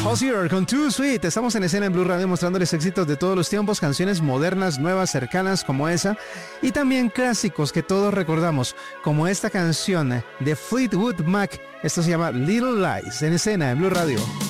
Hozier con Too Sweet. Estamos en escena en Blue Radio mostrándoles éxitos de todos los tiempos, canciones modernas, nuevas, cercanas como esa, y también clásicos que todos recordamos, como esta canción de Fleetwood Mac. Esto se llama Little Lies, en escena en Blue Radio.